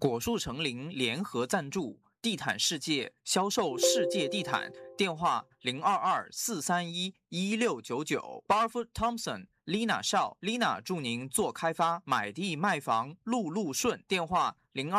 果树成林联合赞助，地毯世界销售世界地毯，电话022-431-1699。Barfoot Thompson、Lina 邵，Lina 祝您做开发，买地卖房路路顺。电话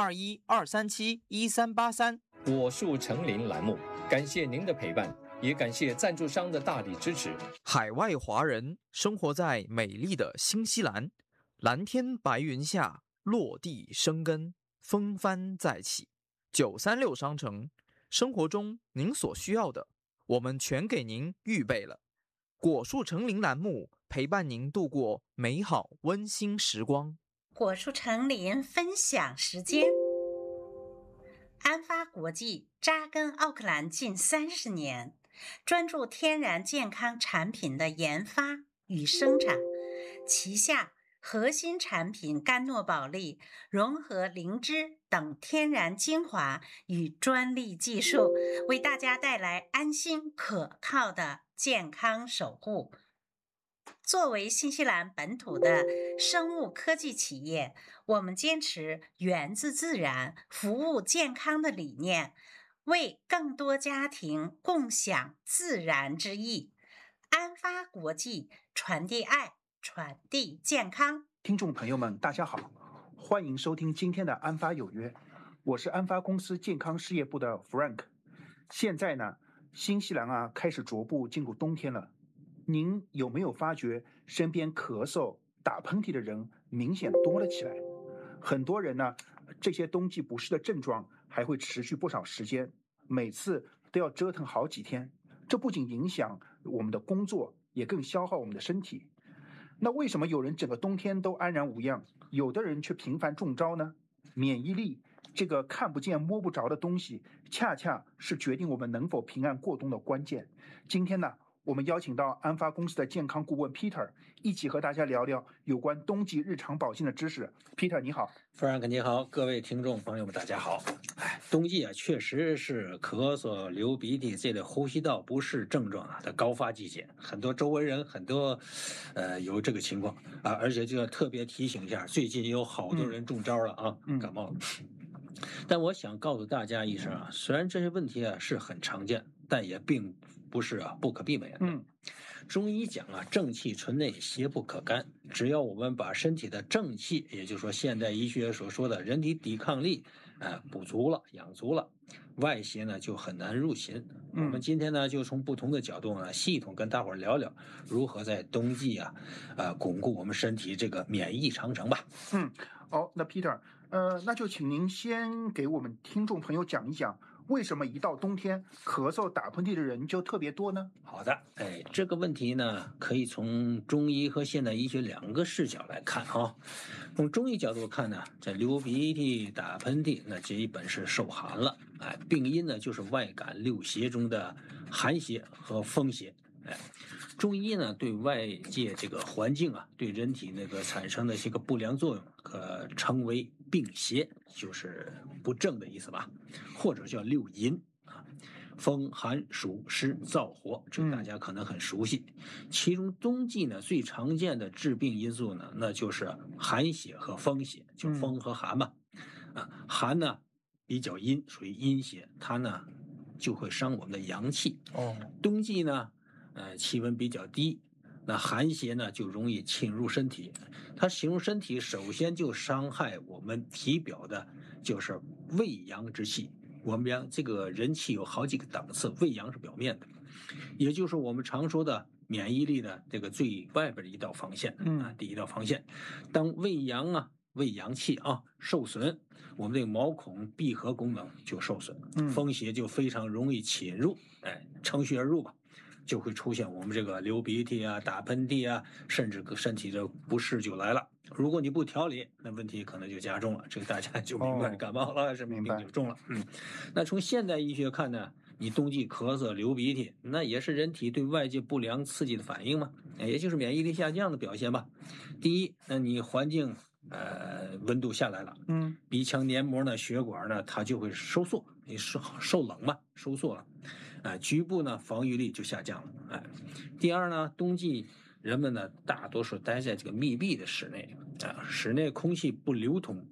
021-237-1383。 果树成林栏目，感谢您的陪伴，也感谢赞助商的大力支持。 海外华人生活在美丽的新西兰，蓝天白云下，落地生根，风帆再起。936商城，生活中您所需要的，我们全给您预备了。果树成林栏目陪伴您度过美好温馨时光。 果树成林分享时间。安发国际扎根奥克兰近30年，专注天然健康产品的研发与生产，旗下核心产品甘诺宝利融合灵芝等天然精华与专利技术，为大家带来安心可靠的健康守护。作为新西兰本土的生物科技企业，我们坚持源自自然、服务健康的理念，为更多家庭共享自然之意。安发国际，传递爱，传递健康。 听众朋友们，大家好，欢迎收听今天的安发有约，我是安发公司健康事业部的 Frank。现在呢，新西兰开始逐步进入冬天了。您有没有发觉身边咳嗽、打喷嚏的人明显多了起来？很多人呢，这些冬季不适的症状还会持续不少时间，每次都要折腾好几天。这不仅影响我们的工作，也更消耗我们的身体。那为什么有人整个冬天都安然无恙，有的人却频繁中招呢？免疫力这个看不见摸不着的东西，恰恰是决定我们能否平安过冬的关键。今天呢，我们邀请到安发公司的健康顾问 Peter 一起和大家聊聊有关冬季日常保健的知识。Peter 你好。 Frank 你好，各位听众朋友们大家好。冬季确实是咳嗽、流鼻涕这类呼吸道不适症状的高发季节，很多周围人很多有这个情况而且就要特别提醒一下，最近有好多人中招了感冒了。但我想告诉大家一声虽然这些问题是很常见，但也并不是不可避免的。中医讲正气存内，邪不可干。只要我们把身体的正气，也就是说现代医学所说的人体抵抗力补足了、养足了，外邪呢就很难入侵。我们今天呢就从不同的角度系统跟大伙儿聊聊如何在冬季巩固我们身体这个免疫长城吧。 那 Peter，那就请您先给我们听众朋友讲一讲，为什么一到冬天咳嗽打喷嚏的人就特别多呢？ 好的，这个问题呢，可以从中医和现代医学两个视角来看从中医角度看呢，这流鼻涕、打喷嚏，那基本是受寒了，病因呢就是外感六邪中的寒邪和风邪。中医呢对外界这个环境对人体那个产生的这个不良作用，可称为病邪，就是不正的意思吧，或者叫六淫风寒暑湿燥火，这大家可能很熟悉。其中冬季呢最常见的致病因素呢，那就是寒邪和风邪，就风和寒嘛。寒呢比较阴，属于阴邪，它呢就会伤我们的阳气。冬季呢气温比较低，那寒邪呢就容易侵入身体，它侵入身体首先就伤害我们体表的就是胃阳之气。我们这个人气有好几个档次，胃阳是表面的，也就是我们常说的免疫力的这个最外边的一道防线第一道防线。当胃阳胃阳气受损，我们这个毛孔闭合功能就受损，风邪就非常容易侵入，乘虚而入吧，就会出现我们这个流鼻涕打喷嚏甚至身体的不适就来了。如果你不调理，那问题可能就加重了，这个大家就明白感冒了是病就重了。那从现代医学看呢，你冬季咳嗽流鼻涕，那也是人体对外界不良刺激的反应嘛，也就是免疫力下降的表现吧。第一，那你环境温度下来了，鼻腔黏膜呢、血管呢，它就会收缩，你受冷嘛，收缩了，局部呢防御力就下降了。第二呢，冬季人们呢大多数待在这个密闭的室内，室内空气不流通，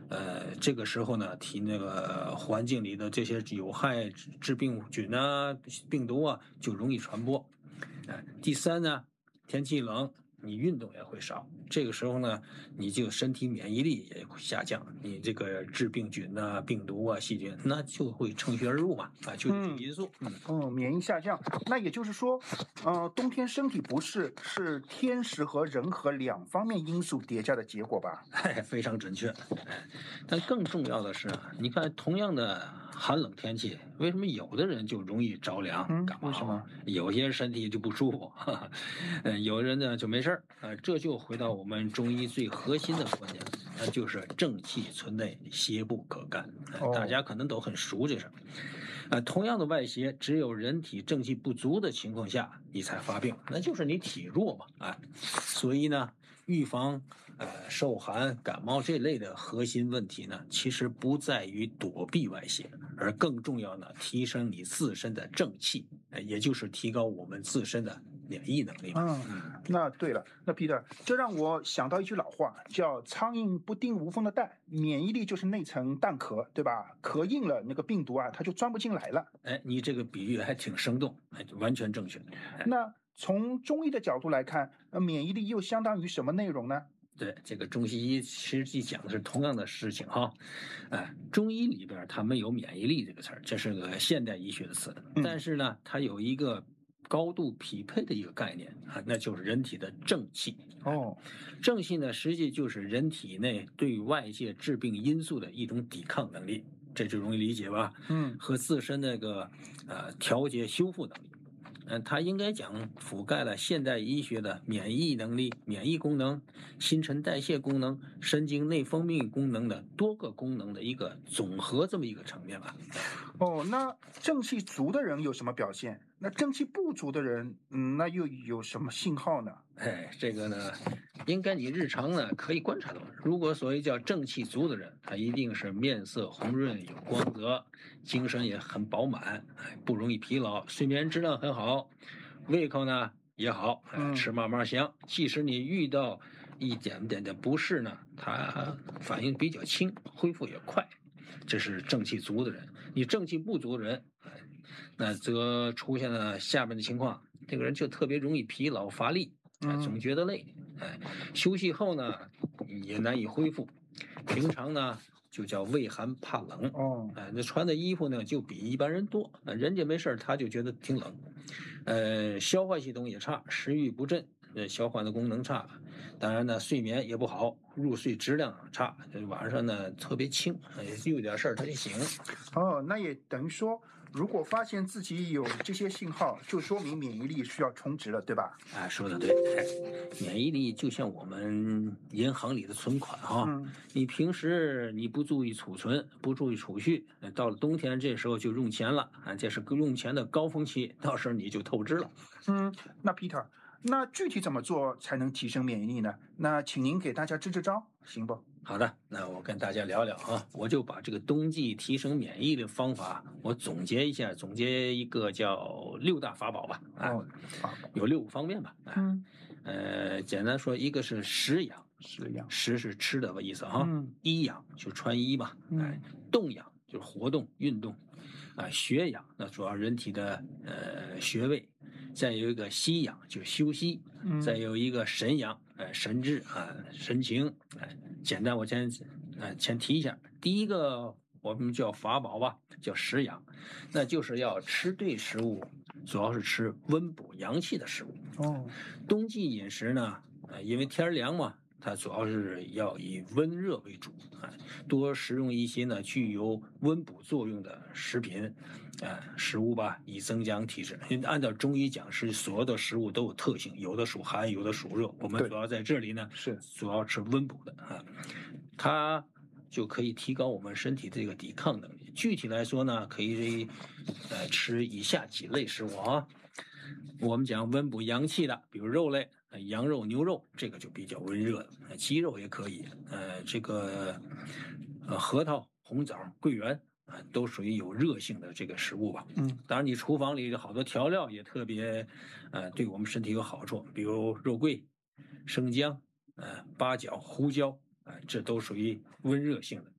这个时候呢，那个环境里的这些有害致病菌啊、病毒啊就容易传播。第三呢，天气冷，你运动也会少，这个时候呢，你就身体免疫力也会下降，你这个致病菌啊、病毒啊、细菌那就会乘虚而入嘛，就这个因素。 免疫下降，那也就是说，冬天身体不适是天时和人和两方面因素叠加的结果吧？ 非常准确。但更重要的是啊，你看同样的寒冷天气，为什么有的人就容易着凉、感冒？ 为什么？ 有些人身体就不舒服，有人呢就没事儿。这就回到我们中医最核心的观点，那就是正气存内，邪不可干。大家可能都很熟这事儿。同样的外邪，只有人体正气不足的情况下，你才发病，那就是你体弱嘛。所以呢，预防受寒、感冒这类的核心问题呢，其实不在于躲避外邪，而更重要呢，提升你自身的正气，也就是提高我们自身的免疫能力。 那对了，那Peter，这让我想到一句老话，叫苍蝇不叮无缝的蛋，免疫力就是那层蛋壳，对吧？壳硬了，那个病毒啊，它就钻不进来了。 你这个比喻还挺生动，完全正确。 那从中医的角度来看，免疫力又相当于什么内容呢？ 对，这个中西医实际讲的是同样的事情哈。中医里边它没有免疫力这个词儿，这是个现代医学的词，但是呢，它有一个高度匹配的一个概念那就是人体的正气。正气呢，实际就是人体内对外界致病因素的一种抵抗能力，这就容易理解吧？和自身那个调节修复能力。它应该讲覆盖了现代医学的免疫能力、免疫功能、新陈代谢功能、神经内分泌功能的多个功能的一个总和，这么一个层面吧。 那正气足的人有什么表现？那正气不足的人，那又有什么信号呢？ 这个呢，应该你日常呢可以观察到，如果所谓叫正气足的人，他一定是面色红润、有光泽，精神也很饱满，不容易疲劳，睡眠质量很好，胃口呢也好，吃嘛嘛香。即使你遇到一点点的不适呢，他反应比较轻，恢复也快，这是正气足的人。你正气不足的人，那则出现了下面的情况，这个人就特别容易疲劳乏力，总觉得累，休息后呢也难以恢复，平常呢就叫畏寒怕冷，那穿的衣服呢就比一般人多，人家没事他就觉得挺冷，消化系统也差，食欲不振，消化的功能差，当然呢睡眠也不好，入睡质量差，晚上呢特别轻，有点事儿他就醒。 那也等于说，如果发现自己有这些信号，就说明免疫力需要充值了，对吧？ 说的对，免疫力就像我们银行里的存款你平时你不注意储存，不注意储蓄，到了冬天这时候就用钱了这是用钱的高峰期，到时候你就透支了。 那 Peter，那具体怎么做才能提升免疫力呢？那请您给大家支支招，行不？ 好的，那我跟大家聊聊我就把这个冬季提升免疫力的方法，我总结一下，总结一个叫6大法宝吧。有6个方面吧。简单说，一个是食养，食是吃的意思衣养就穿衣嘛。动养就是活动运动。血养那主要人体的穴位，再有一个息养就是休息，再有一个神养神志神情。简单我先提一下，第一个我们叫法宝吧，叫食养，那就是要吃对食物，主要是吃温补阳气的食物。冬季饮食呢，因为天凉嘛，它主要是要以温热为主，多食用一些呢具有温补作用的食品，食物吧，以增强体质。按照中医讲，是所有的食物都有特性，有的属寒，有的属热。我们主要在这里呢，是主要吃温补的它就可以提高我们身体这个抵抗能力。具体来说呢，可以吃以下几类食物我们讲温补阳气的，比如肉类，羊肉、牛肉，这个就比较温热的，鸡肉也可以。这个核桃、红枣、桂圆都属于有热性的这个食物吧。当然你厨房里的好多调料也特别对我们身体有好处，比如肉桂、生姜、八角、胡椒，这都属于温热性的。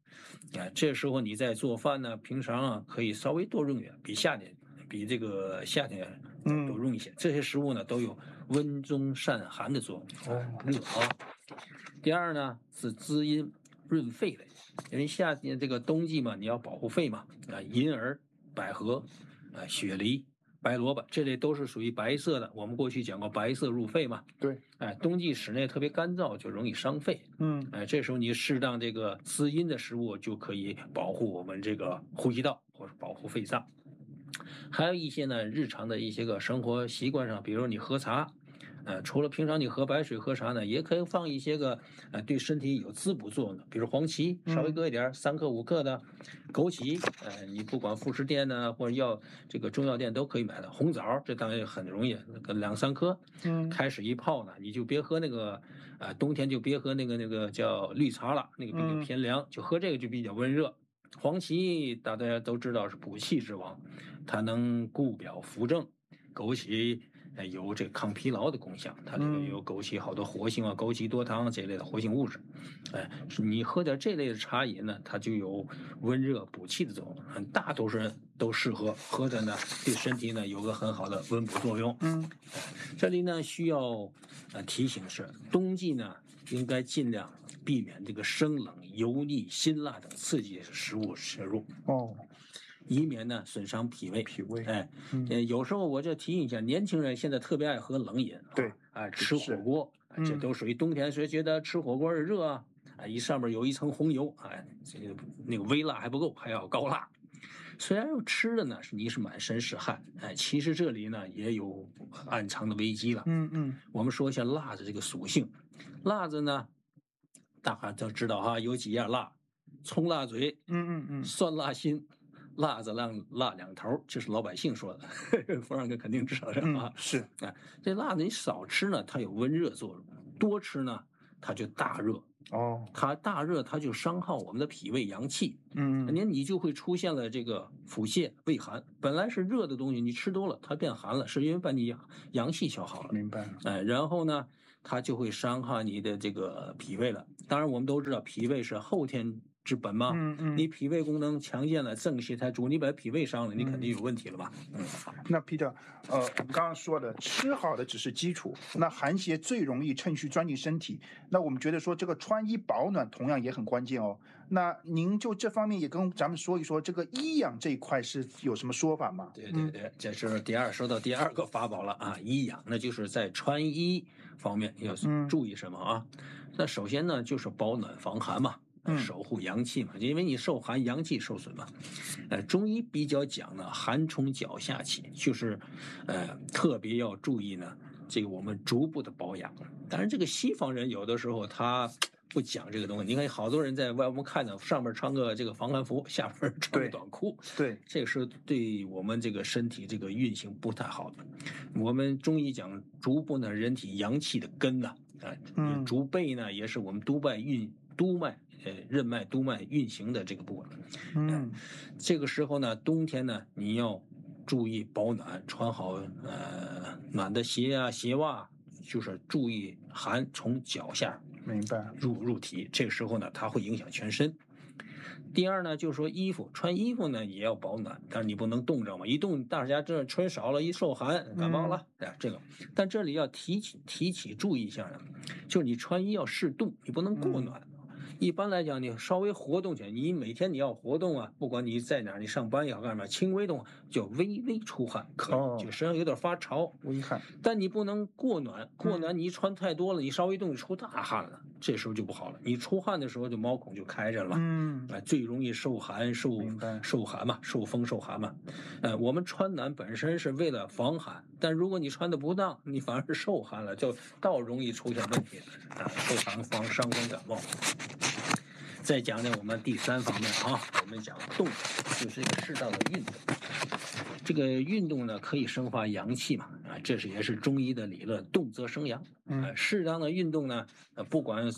这时候你在做饭呢，平常啊可以稍微多用一点，比这个夏天多用一些。这些食物呢都有温中散寒的作用，热啊。第二呢是滋阴润肺类，因为夏天这个冬季嘛，你要保护肺嘛，银耳、百合、雪梨、白萝卜这类都是属于白色的，我们过去讲过白色入肺嘛。 对， 冬季室内特别干燥，就容易伤肺。这时候你适当这个滋阴的食物就可以保护我们这个呼吸道或者保护肺脏。还有一些呢，日常的一些个生活习惯上，比如你喝茶，除了平常你喝白水喝茶呢，也可以放一些个对身体有滋补作用的，比如黄芪，稍微搁一点，3克5克的，枸杞，你不管副食店呢或者这个中药店都可以买的，红枣这当然很容易，跟2、3颗，开水一泡呢，你就别喝那个，冬天就别喝那个叫绿茶了，那个比较偏凉，就喝这个就比较温热。黄芪大家都知道是补气之王，它能固表扶正。枸杞有这抗疲劳的功效，它里面有枸杞好多活性啊，枸杞多糖这类的活性物质。你喝点这类的茶饮呢，它就有温热补气的作用，大多数人都适合喝着呢，对身体呢有个很好的温补作用。这里呢需要提醒的是，冬季呢应该尽量避免这个生冷、油腻、辛辣等刺激食物摄入。以免呢损伤脾胃。有时候我就提醒一下，年轻人现在特别爱喝冷饮， 对， 吃火锅，这都属于冬天，谁觉得吃火锅热啊？一上面有一层红油，这个那个微辣还不够，还要高辣。虽然吃的呢你是满身是汗，其实这里呢也有暗藏的危机了。我们说一下辣的这个属性，辣子呢，大家都知道哈，有几样辣：葱辣嘴，酸辣心。辣子辣2头，这是老百姓说的，弗朗哥肯定知道这啊。 是， 这辣子你少吃呢，它有温热作用；多吃呢，它就大热。它大热，它就伤耗我们的脾胃阳气。你就会出现了这个腹泻、胃寒。本来是热的东西，你吃多了，它变寒了，是因为把你阳气消耗了。 明白了。 然后呢，它就会伤害你的这个脾胃了。当然，我们都知道脾胃是后天之本嘛。你脾胃功能强健了，正气才足，你把脾胃伤了，你肯定有问题了吧？ 那 Peter， 我们刚刚说的，吃好的只是基础，那寒邪最容易趁虚钻进身体。那我们觉得说，这个穿衣保暖同样也很关键哦。那您就这方面也跟咱们说一说，这个医养这一块是有什么说法吗？ 对，这是说到第二个法宝了啊，医养，那就是在穿衣方面要注意什么啊？那首先呢，就是保暖防寒嘛。守护阳气嘛，因为你受寒，阳气受损嘛。中医比较讲呢，寒从脚下起，就是特别要注意呢，这个我们逐步的保养。当然，这个西方人有的时候他不讲这个东西。你看，好多人在外面看到上面穿个这个防寒服，下面穿个短裤， 对， 这个是对我们这个身体这个运行不太好的。我们中医讲逐步呢，人体阳气的根呐，足背呢也是我们督脉。任脉督脉运行的这个部分。这个时候呢，冬天呢，你要注意保暖，穿好暖的鞋啊、鞋袜，就是注意寒从脚下明白入体。这个时候呢，它会影响全身。第二呢，就是说穿衣服呢也要保暖，但是你不能冻着嘛，一冻大家这穿少了，一受寒感冒了，这个。但这里要提起注意一下呢，就是你穿衣要适度，你不能过暖。一般来讲，你稍微活动起来，你每天你要活动啊，不管你在哪儿，你上班也好干嘛，轻微动叫微微出汗，可以，就身上有点发潮， 微汗。 但你不能过暖，你一穿太多了，你稍微动就出大汗了，这时候就不好了。你出汗的时候，就毛孔就开着了嘛，最容易受寒嘛，受风受寒嘛。我们穿暖本身是为了防寒，但如果你穿的不当，你反而是受寒了，就倒容易出现问题受寒伤风感冒。再讲讲我们第3方面啊，我们讲动，就是一个适当的运动。这个运动呢，可以生发阳气嘛，这也是中医的理论，动则生阳。适当的运动呢，不管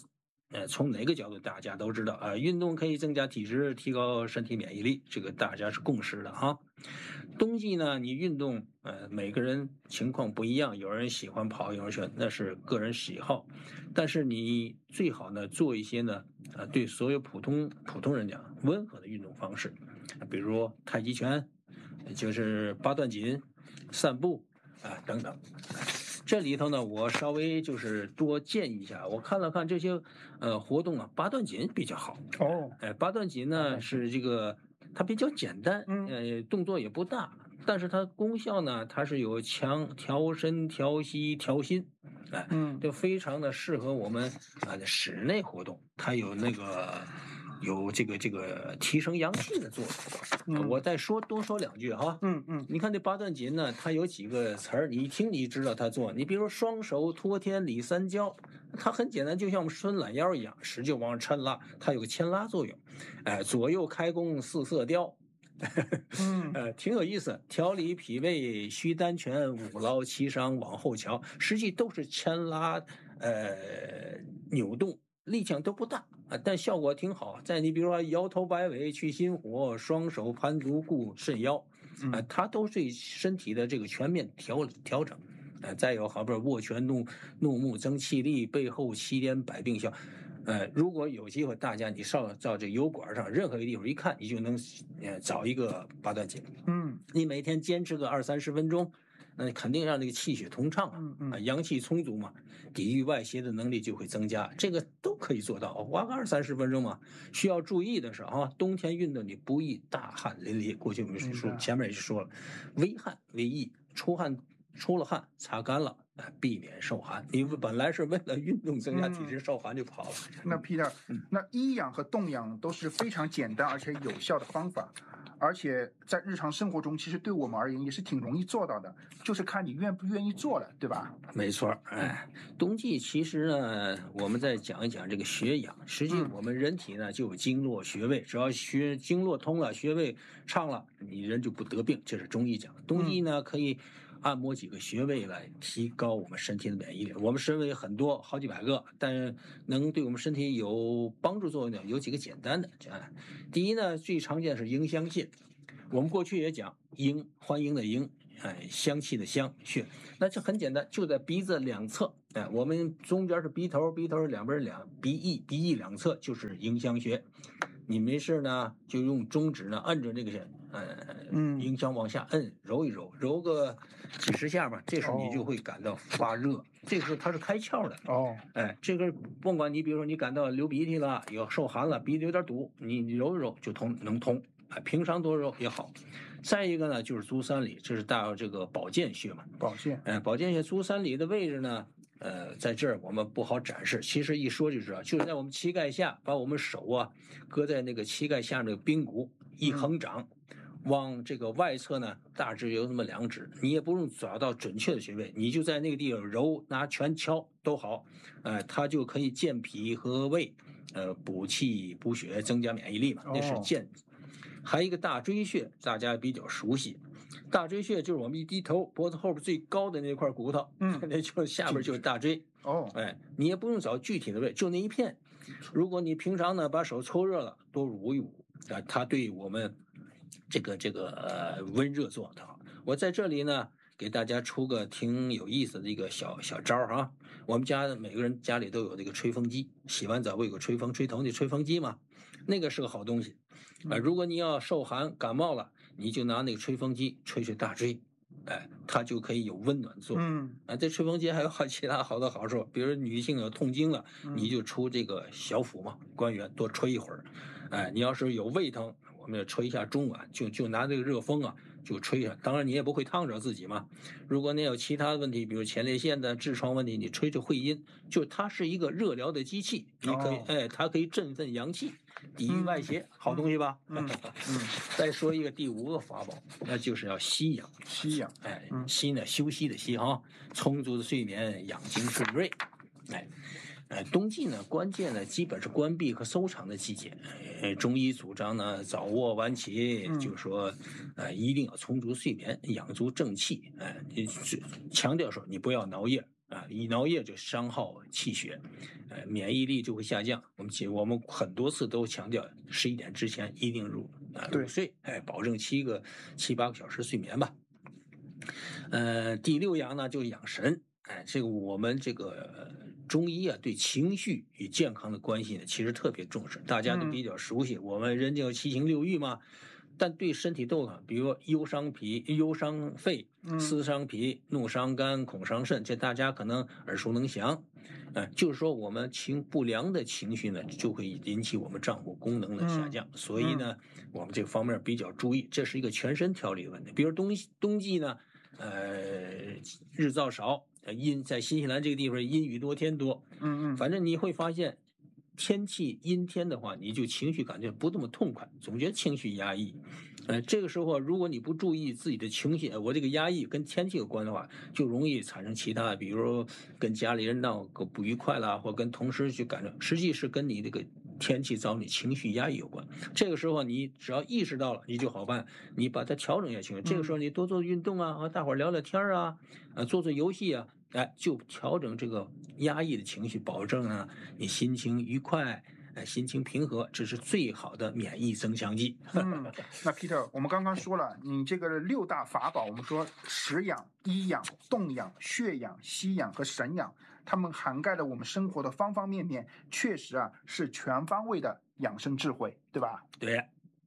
从哪个角度大家都知道啊，运动可以增加体质，提高身体免疫力，这个大家是共识的哈。冬季呢，你运动，每个人情况不一样，有人喜欢跑，有人喜欢，那是个人喜好。但是你最好呢，做一些呢，对所有普通人讲温和的运动方式，比如太极拳，就是八段锦、散步等等。这里头呢，我稍微就是多建议一下，我看了看这些活动啊，八段锦比较好。八段锦呢是这个它比较简单，动作也不大，但是它功效呢，它是有强调身、调息、调心，就非常的适合我们室内活动，它有那个。有这个提升阳气的作用，我再多说两句哈。你看这八段锦呢，它有几个词儿，你一听你知道它做。你比如说双手托天理三焦，它很简单，就像我们伸懒腰一样，使劲往上抻拉，它有个牵拉作用。左右开弓四色雕，挺有意思。调理脾胃虚丹泉，五劳七伤往后瞧，实际都是牵拉扭动。力量都不大但效果挺好。再你比如说摇头摆尾去心火，双手盘足固肾腰，它都对身体的这个全面调整。再有好比握拳怒目增气力，背后7点百病效。如果有机会，大家你上到这油管上任何一个地方一看，你就能找一个八段锦。你每天坚持个20-30分钟。那肯定让这个气血通畅阳气充足嘛，抵御外邪的能力就会增加，这个都可以做到。花个20-30分钟嘛。需要注意的是冬天运动你不宜大汗淋漓。过去我们说前面也说了，微汗为宜，出了汗擦干了，避免受寒。你本来是为了运动增加体质，受寒就跑了。 那 Peter，那医养和动养都是非常简单而且有效的方法。而且在日常生活中，其实对我们而言也是挺容易做到的，就是看你愿不愿意做了，对吧？ 没错，冬季其实呢，我们再讲一讲这个血养。实际我们人体呢就有经络穴位，只要经络通了，穴位畅了，你人就不得病，这是中医讲。冬季呢可以按摩几个穴位来提高我们身体的免疫力。我们穴位很多，好几百个，但能对我们身体有帮助作用的有几个简单的。第一呢，最常见是迎香穴。我们过去也讲迎，欢迎的迎，香气的香穴。那这很简单，就在鼻子两侧，我们中间是鼻头两边鼻翼两侧就是迎香穴。你没事呢，就用中指呢按着这个迎香往下摁，揉一揉，揉个几十下吧。这时候你就会感到发热，这个时候它是开窍的。这个甭管你比如说你感到流鼻涕了，有受寒了，鼻子有点堵，你揉一揉就能通。平常多揉也好。再一个呢，就是足三里，这是大这个保健穴嘛。保健穴足三里的位置呢，在这儿我们不好展示，其实一说就知道，就是在我们膝盖下，把我们手搁在那个膝盖下那个髌骨一横掌，往这个外侧呢，大致有那么2指，你也不用找到准确的穴位，你就在那个地方揉，拿拳敲都好，它就可以健脾和胃，补气补血，增加免疫力嘛，那是健。还有一个大椎穴，大家比较熟悉。大椎穴就是我们一低头，脖子后边最高的那块骨头，那就下边就是大椎。你也不用找具体的位，就那一片。如果你平常呢把手抽热了，多捂一捂，它对我们这个温热作用的好。我在这里呢给大家出个挺有意思的一个小招啊。我们家每个人家里都有这个吹风机，洗完澡不有个吹头那吹风机嘛，那个是个好东西。如果你要受寒感冒了，你就拿那个吹风机吹大椎，它就可以有温暖作用。这吹风机还有其他好多好处，比如女性有痛经了，你就出这个小腹嘛，关元多吹一会儿。你要是有胃疼，我们要吹一下中脘，就拿这个热风就吹一下。当然你也不会烫着自己嘛。如果你有其他的问题，比如前列腺的痔疮问题，你吹着会阴，就它是一个热疗的机器，你可以它可以振奋阳气，抵御外邪，好东西吧？再说一个第5个法宝，那就是要息养。息呢，休息的息充足的睡眠，养精顺锐。冬季呢，关键呢基本是关闭和收场的季节。中医主张呢早卧晚起，就是说，一定要充足睡眠，养足正气。强调说你不要熬夜一熬夜就伤耗气血，免疫力就会下降。我们很多次都强调11点之前一定入睡，保证7、8个小时睡眠吧。第6样呢就是养神，这个我们这个中医啊对情绪与健康的关系呢其实特别重视，大家都比较熟悉。我们人有7情6欲嘛，但对身体都有，比如忧伤脾、忧伤肺、思伤脾、怒伤肝、恐伤肾，这大家可能耳熟能详。就是说我们不良的情绪呢，就会引起我们脏腑功能的下降，所以呢，我们这方面比较注意，这是一个全身调理的问题。比如冬季呢，日照少，在新西兰这个地方阴雨多天多，反正你会发现。天气阴天的话，你就情绪感觉不那么痛快，总觉得情绪压抑。这个时候如果你不注意自己的情绪，我这个压抑跟天气有关的话，就容易产生其他的，比如跟家里人闹个不愉快啦，或跟同事去感觉，实际是跟你这个天气造成你情绪压抑有关。这个时候你只要意识到了，你就好办，你把它调整一下情绪。这个时候你多做运动啊，和大伙聊聊天啊，做做游戏啊。就调整这个压抑的情绪，保证呢你心情愉快，心情平和，这是最好的免疫增强剂。 那 Peter， 我们刚刚说了，你这个6大法宝，我们说食养、医养、动养、血养、息养和神养，它们涵盖了我们生活的方方面面，确实啊是全方位的养生智慧，对吧？ 对。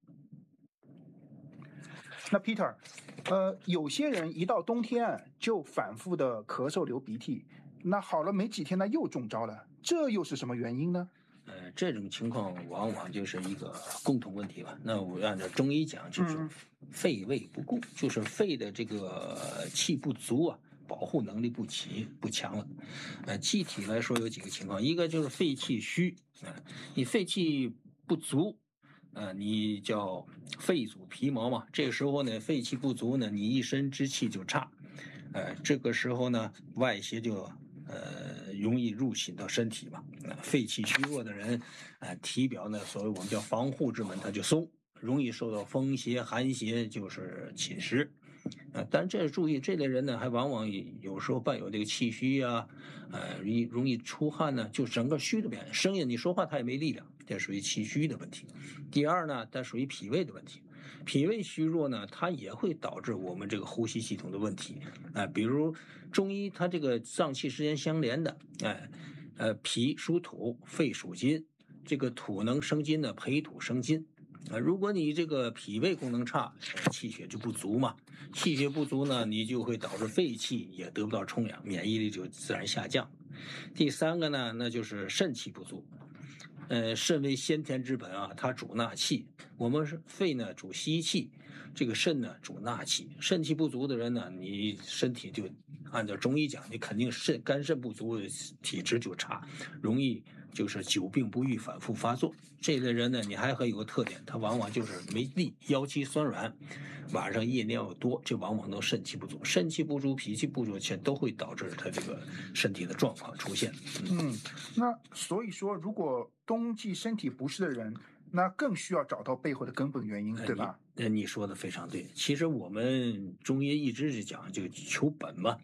那 Peter， 有些人一到冬天就反复的咳嗽流鼻涕，那好了没几天呢又中招了，这又是什么原因呢？ 这种情况往往就是一个共同问题吧。那我按照中医讲，就是肺胃不顾，就是肺的这个气不足啊，保护能力不强了。具体来说有几个情况，一个就是肺气虚，你肺气不足。你叫肺阻皮毛嘛，这个时候呢，肺气不足呢，你一身之气就差，这个时候呢，外邪就容易入侵到身体嘛。肺气虚弱的人，体表呢，所谓我们叫防护之门，它就松，容易受到风邪、寒邪就是侵蚀。但这注意，这类人呢，还往往有时候伴有这个气虚啊，容易出汗呢，就整个虚的表现，声音你说话他也没力量，这属于气虚的问题。第二呢，它属于脾胃的问题，脾胃虚弱呢，它也会导致我们这个呼吸系统的问题。比如中医它这个脏器之间相连的，脾属土，肺属金，这个土能生金呢，培土生金。如果你这个脾胃功能差，气血就不足嘛，气血不足呢，你就会导致肺气也得不到充养，免疫力就自然下降。第三个呢，那就是肾气不足。肾为先天之本啊，它主纳气。我们是肺呢主吸气，这个肾呢主纳气。肾气不足的人呢，你身体就按照中医讲，你肯定肝肾不足，体质就差，容易就是久病不愈，反复发作。这类人呢，你还有个特点，他往往就是没力，腰肌酸软，晚上夜尿多，这往往都肾气不足。肾气不足、脾气不足，这都会导致他这个身体的状况出现。 那所以说，如果冬季身体不适的人，那更需要找到背后的根本原因，对吧？ 你说的非常对。其实我们中医一直是讲就求本嘛。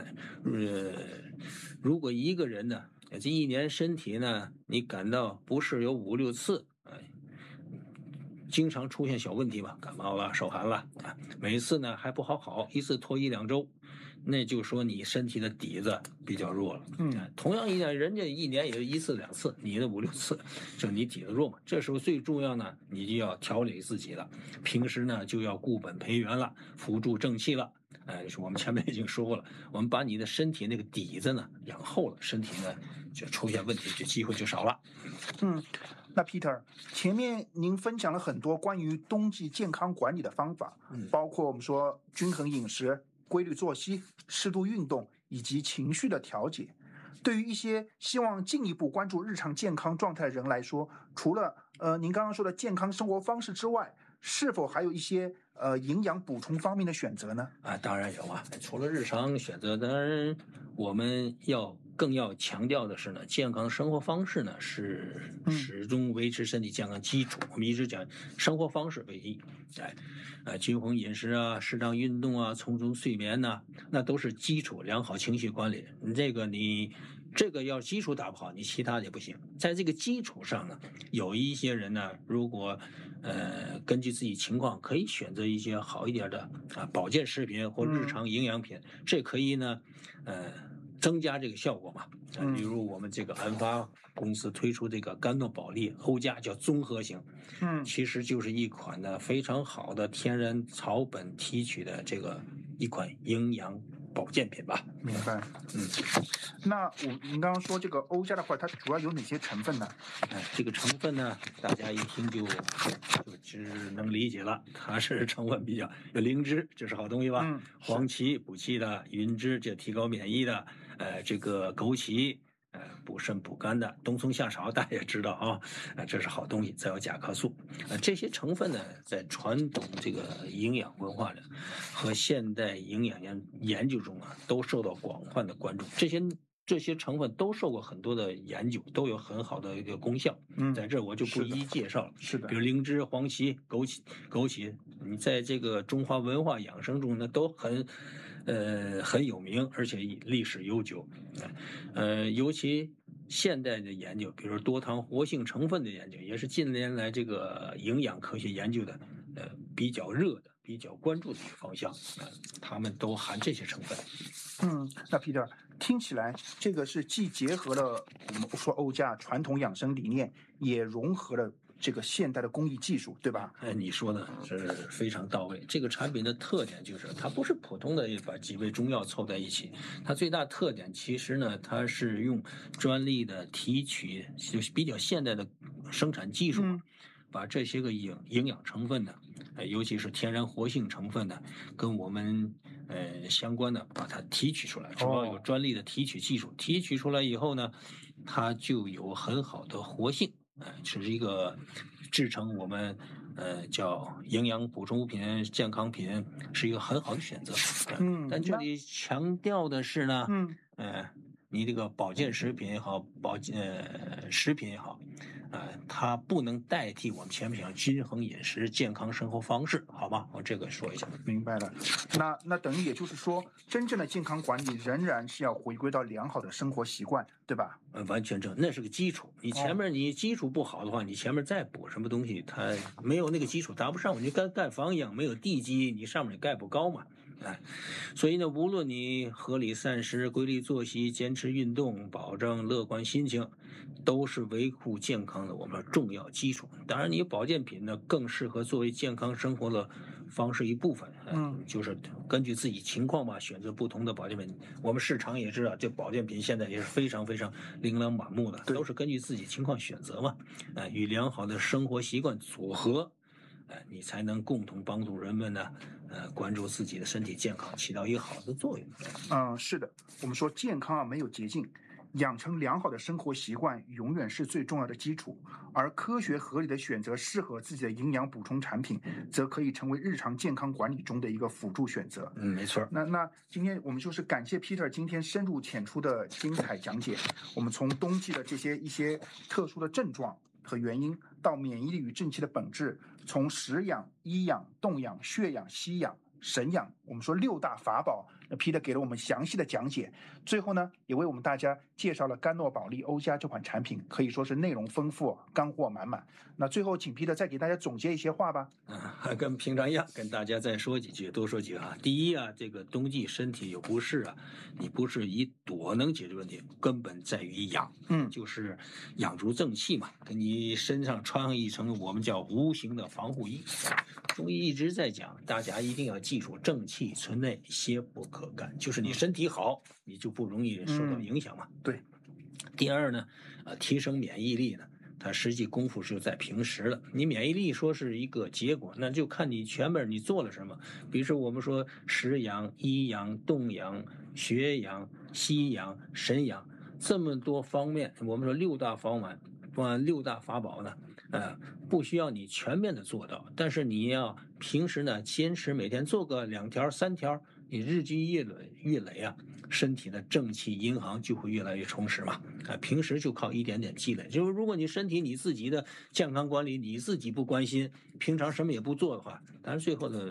如果一个人呢，这一年身体呢，你感到不适有5、6次，经常出现小问题吧，感冒了、受寒了每次呢还不好，一次拖1、2周，那就说你身体的底子比较弱了。同样一年，人家一年也就1次2次，你的5、6次，就你底子弱嘛。这时候最重要呢，你就要调理自己了，平时呢就要固本培元了，扶助正气了。我们前面已经说过了，我们把你的身体那个底子呢养厚了，身体呢就出现问题就机会就少了。 那 Peter， 前面您分享了很多关于冬季健康管理的方法，包括我们说均衡饮食、规律作息、适度运动以及情绪的调节。对于一些希望进一步关注日常健康状态的人来说，除了您刚刚说的健康生活方式之外， 是否还有一些营养补充方面的选择呢？ 当然有啊，除了日常选择，当然我们更要强调的是呢，健康生活方式呢是始终维持身体健康基础。我们一直讲生活方式为一，均衡饮食啊，适当运动啊，充足睡眠呐，那都是基础。良好情绪管理，你这个要基础打不好，你其他的也不行。在这个基础上呢，有一些人呢，如果根据自己情况，可以选择一些好一点的保健食品或日常营养品，这可以呢，增加这个效果嘛。比如我们这个安发公司推出这个甘诺宝利欧佳叫综合型，其实就是一款呢非常好的天然草本提取的一款营养保健品吧。 明白。那您刚刚说这个欧佳的话，它主要有哪些成分呢？ 这个成分呢，大家一听就只能理解了，它是成分比较有灵芝，这是好东西吧？黄芪补气的，云芝这提高免疫的，这个枸杞。补肾补肝的，冬虫夏草大家也知道啊，这是好东西。再有甲壳素，这些成分呢，在传统这个营养文化的和现代营养研究中都受到广泛的关注。这些成分都受过很多的研究，都有很好的一个功效。在这我就不一一介绍了。 是的， 比如灵芝、黄芪、枸杞，你在这个中华文化养生中呢，都很有名，而且历史悠久。尤其现代的研究，比如多糖活性成分的研究，也是近年来这个营养科学研究的比较热的、比较关注的一个方向。它们都含这些成分。 那 Peter 听起来这个是既结合了我们说欧佳传统养生理念，也融合了这个现代的工艺技术，对吧？ 你说的是非常到位。这个产品的特点就是它不是普通的把几味中药凑在一起，它最大特点其实呢，它是用专利的提取，就是比较现代的生产技术，把这些个营养成分呢，尤其是天然活性成分呢，跟我们相关的把它提取出来，主要有专利的提取技术。提取出来以后呢，它就有很好的活性。是一个制成我们叫营养补充品、健康品，是一个很好的选择。但这里强调的是呢，你这个保健食品也好，食品也好，它不能代替我们前面讲均衡饮食、健康生活方式，好吧？我这个说一下。 明白了。那等于也就是说，真正的健康管理仍然是要回归到良好的生活习惯，对吧？ 完全正，那是个基础。你前面你基础不好的话，你前面再补什么东西，它没有那个基础搭不上。你跟盖房一样，没有地基，你上面也盖不高嘛。所以呢，无论你合理膳食、规律作息、坚持运动、保证乐观心情，都是维护健康的我们重要基础。当然，你保健品呢，更适合作为健康生活的方式一部分。就是根据自己情况吧，选择不同的保健品。我们市场也知道，这保健品现在也是非常非常琳琅满目的，都是根据自己情况选择嘛。与良好的生活习惯组合。你才能共同帮助人们呢，关注自己的身体健康，起到一个好的作用。 是的，我们说健康没有捷径，养成良好的生活习惯永远是最重要的基础，而科学合理的选择适合自己的营养补充产品，则可以成为日常健康管理中的一个辅助选择。 没错。 那今天我们就是感谢 Peter 今天深入浅出的精彩讲解，我们从冬季的一些特殊的症状和原因，到免疫力与正气的本质，从食养、医养、动养、血养、息养、神养，我们说6大法宝，Peter 给了我们详细的讲解。最后呢，也为我们大家介绍了甘诺宝利欧佳这款产品，可以说是内容丰富，干货满满。那最后请 Peter 再给大家总结一些话吧。 跟平常一样，跟大家再说几句，多说几个啊。第一啊，这个冬季身体有不适啊，你不是以躲能解决问题，根本在于养，就是养足正气嘛，给你身上穿上一层我们叫无形的防护衣。中医一直在讲，大家一定要记住，正气存内，邪不可干，就是你身体好，你就不容易受到影响嘛。 对。 第二呢，提升免疫力呢，它实际功夫是在平时的。你免疫力说是一个结果，那就看你前面你做了什么。比如说我们说食养、医养、动养、血养、息养、神养，这么多方面，我们说6大法宝呢， 不需要你全面的做到，但是你要平时呢坚持每天做个2条3条，你日积月累啊，身体的正气银行就会越来越充实嘛。平时就靠一点点积累，就是如果你身体你自己的健康管理你自己不关心，平常什么也不做的话，当然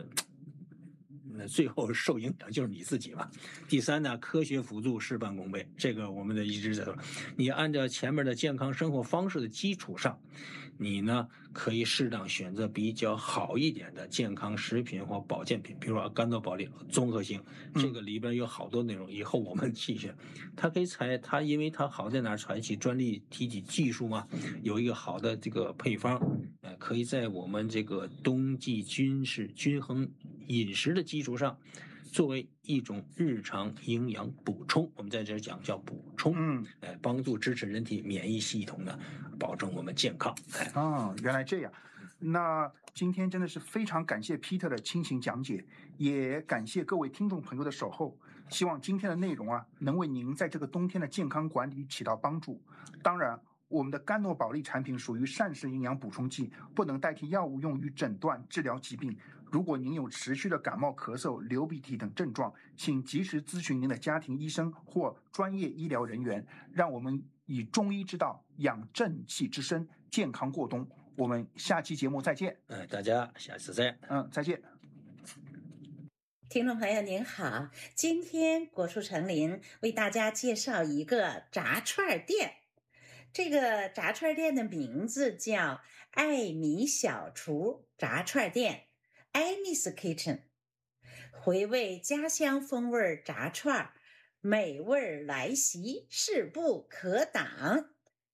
最后受影响就是你自己嘛。第三呢，科学辅助事半功倍，这个我们一直在说。你按照前面的健康生活方式的基础上，你呢可以适当选择比较好一点的健康食品或保健品，比如说肝脏保健综合性，这个里边有好多内容，以后我们细选。它可以它因为它好在哪儿，采取专利提取技术嘛，有一个好的这个配方，可以在我们这个冬季均衡饮食的基础上，作为一种日常营养补充，我们在这讲叫补充，帮助支持人体免疫系统的，保证我们健康。 原来这样。那今天真的是非常感谢 Peter 的倾情讲解，也感谢各位听众朋友的守候。希望今天的内容能为您在这个冬天的健康管理起到帮助。当然，我们的甘诺宝丽产品属于膳食营养补充剂，不能代替药物用于诊断治疗疾病。如果您有持续的感冒、咳嗽、流鼻涕等症状，请及时咨询您的家庭医生或专业医疗人员。让我们以中医之道养正气之身，健康过冬。我们下期节目再见。 大家下次再见。 再见。 听众朋友您好，今天果树成林为大家介绍一个炸串店。这个炸串店的名字叫艾米小厨炸串店 Amy's Kitchen， 回味家乡风味炸串，美味来袭，势不可挡。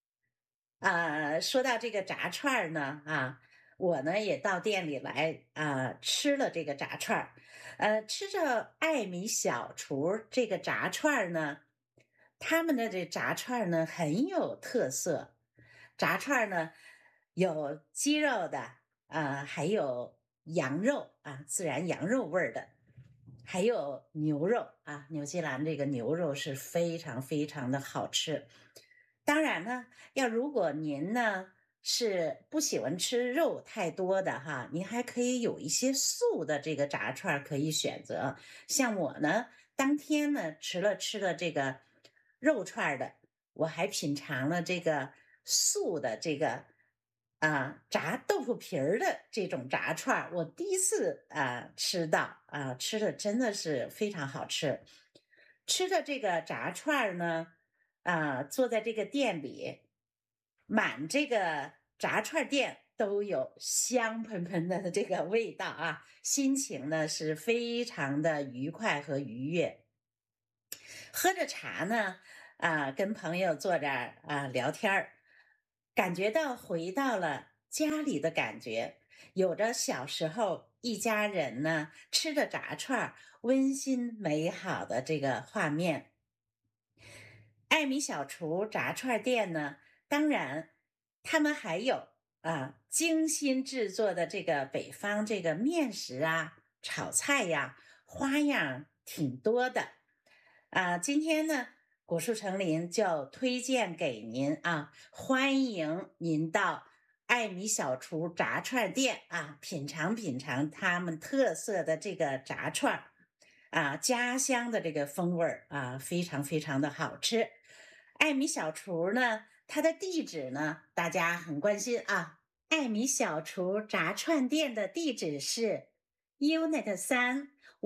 说到这个炸串呢，我呢也到店里来吃了这个炸串。吃着艾米小厨这个炸串呢，他们的这炸串呢很有特色。炸串呢有鸡肉的还有羊肉自然羊肉味的，还有牛肉纽西兰这个牛肉是非常非常的好吃。当然呢，如果您呢是不喜欢吃肉太多的您还可以有一些素的这个炸串可以选择。像我呢，当天呢吃了这个肉串的，我还品尝了这个素的这个炸豆腐皮儿的这种炸串，我第一次吃到吃的真的是非常好吃。吃的这个炸串呢坐在这个店里，满这个炸串店都有香喷喷的这个味道心情呢是非常的愉快和愉悦。喝着茶呢跟朋友坐这儿聊天，感觉到回到了家里的感觉，有着小时候一家人呢吃着炸串温馨美好的这个画面。艾米小厨炸串店呢，当然他们还有精心制作的这个北方这个面食炒菜花样挺多的今天呢果树成林就推荐给您欢迎您到艾米小厨炸串店品尝品尝他们特色的这个炸串家乡的这个风味非常非常的好吃。艾米小厨呢，它的地址呢大家很关心艾米小厨炸串店的地址是 Unit 3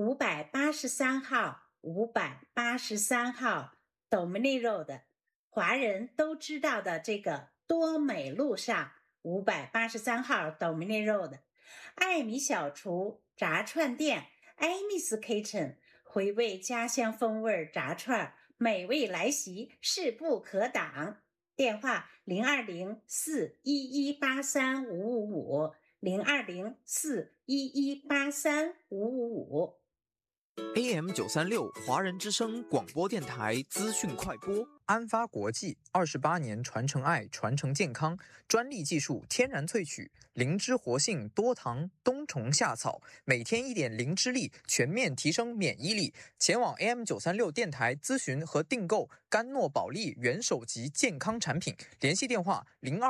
583号583号 Dominion Road， 华人都知道的这个多美路上583号 Dominion Road。 艾米小厨炸串店 Amy's Kitchen， 回味家乡风味炸串，美味来袭，势不可挡。电话020411835555 020411835555。 AM936 华人之声广播电台资讯快播。 安发国际28年传承爱，传承健康，专利技术天然萃取，灵芝活性多糖冬虫夏草，每天1点灵芝力，全面提升免疫力。前往 AM936 电台咨询和订购甘诺宝利元首级健康产品，联系电话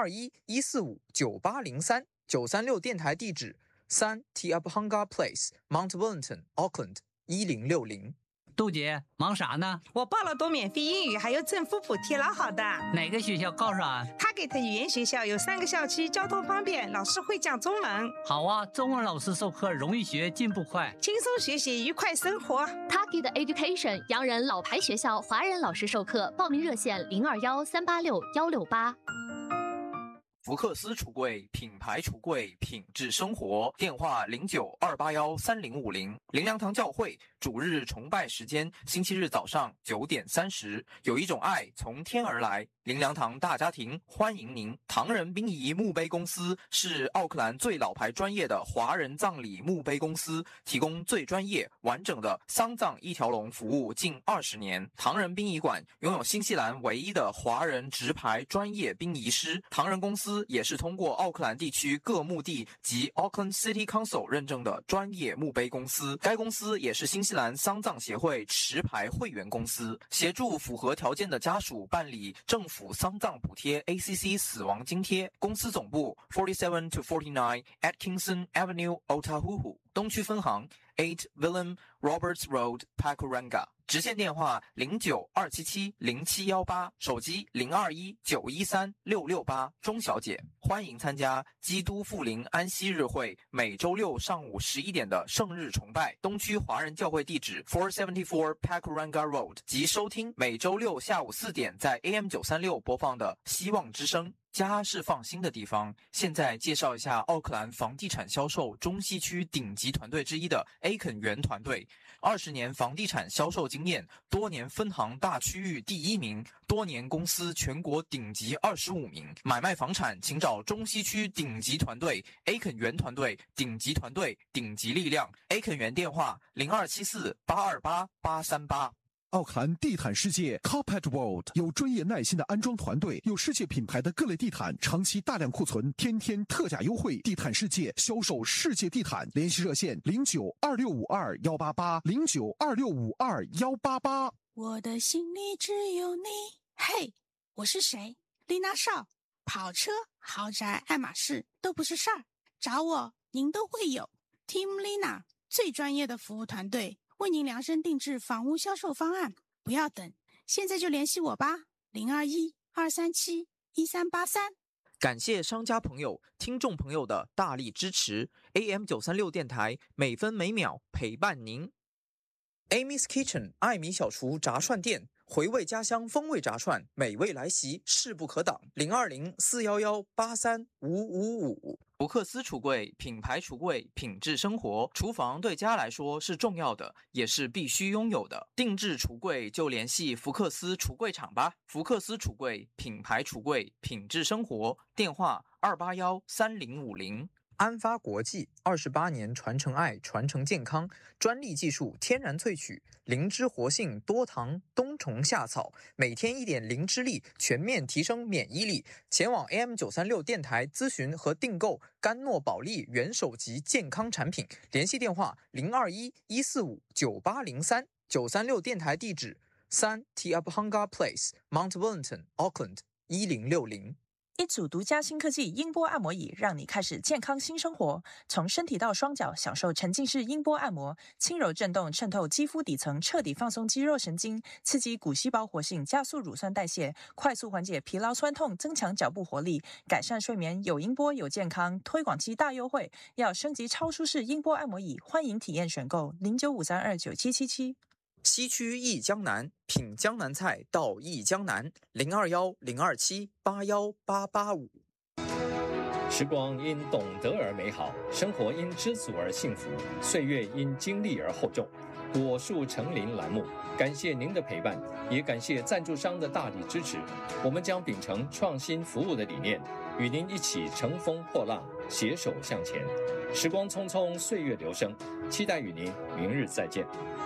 021-145-9803。936电台地址3 Tiabhanga Place Mount Wellington Auckland 1060。 杜姐忙啥呢？ 我报了多免费英语，还有政府补贴，老好的。 哪个学校告诉俺 ？Target 语言学校有3个校区，交通方便，老师会讲中文。 好啊，中文老师授课容易学，进步快， 轻松学习，愉快生活。 Target Education 洋人老牌学校，华人老师授课，报名热线021-386-168。 福克斯橱柜，品牌橱柜，品质生活。电话09-281-3050。灵粮堂教会主日崇拜时间：星期日早上9点30。有一种爱从天而来。灵粮堂大家庭欢迎您。唐人殡仪墓碑公司是奥克兰最老牌专业的华人葬礼墓碑公司，提供最专业完整的丧葬一条龙服务近20年。唐人殡仪馆拥有新西兰唯一的华人直牌专业殡仪师。唐人公司也是通过奥克兰地区各墓地及 Auckland City Council 认证的专业墓碑公司。该公司也是新西兰丧葬协会持牌会员公司，协助符合条件的家属办理政府丧葬补贴 ACC 死亡津贴。公司总部47-49 Atkinson Avenue Otahuhu， 东区分行8 Willem Roberts Road Pakuranga， 直线电话09-277-0718，手机021-913-668。钟小姐，欢迎参加基督复临安息日会每周六上午11点的圣日崇拜，东区华人教会地址474 Pakuranga Road， 及收听每周六下午4点在 AM936 播放的希望之声。家是放心的地方。现在介绍一下奥克兰房地产销售中西区顶级团队之一的 A 肯园团队，20年房地产销售经验，多年分行大区域第1名，多年公司全国顶级25名。买卖房产请找中西区顶级团队 A 肯园团队，顶级团队，顶级力量。A 肯园电话0274-828-838。 奥克兰地毯世界 Carpet World 有专业耐心的安装团队，有世界品牌的各类地毯，长期大量库存，天天特价优惠。地毯世界销售世界地毯，联系热线09-2652-188 09-2652-188。 我的心里只有你。嘿，我是谁？丽娜少。跑车、豪宅、爱马仕都不是事儿，找我您都会有。Team Lina 最专业的服务团队，为您量身定制房屋销售方案，不要等，现在就联系我吧，021-237-1383。 感谢商家朋友、听众朋友的大力支持。AM936 电台每分每秒陪伴您。Amy's Kitchen 艾米小厨炸串店，回味家乡风味炸串，美味来袭，势不可挡。020-411-83555。福克斯橱柜，品牌橱柜，品质生活。厨房对家来说是重要的，也是必须拥有的。定制橱柜就联系福克斯橱柜厂吧。福克斯橱柜，品牌橱柜，品质生活。电话281-3050。安发国际28年传承爱，传承健康，专利技术天然萃取，灵芝活性多糖冬虫夏草，每天1点灵芝力，全面提升免疫力。前往 AM936 电台咨询和订购甘诺宝利元首级健康产品，联系电话021-145-9803。936电台地址3 Tiabhanga Place Mount Wellington Auckland 1060。 一组独家新科技音波按摩椅，让你开始健康新生活。从身体到双脚，享受沉浸式音波按摩，轻柔震动渗透肌肤底层，彻底放松肌肉神经，刺激骨细胞活性，加速乳酸代谢，快速缓解疲劳酸痛，增强脚部活力，改善睡眠。有音波有健康，推广期大优惠，要升级超舒适音波按摩椅，欢迎体验选购0953297777。 西区忆江南，品江南菜到忆江南，021-027-81885。 时光因懂得而美好，生活因知足而幸福，岁月因经历而厚重。果树成林栏目，感谢您的陪伴，也感谢赞助商的大力支持。我们将秉承创新服务的理念，与您一起乘风破浪，携手向前。时光匆匆，岁月流声，期待与您明日再见。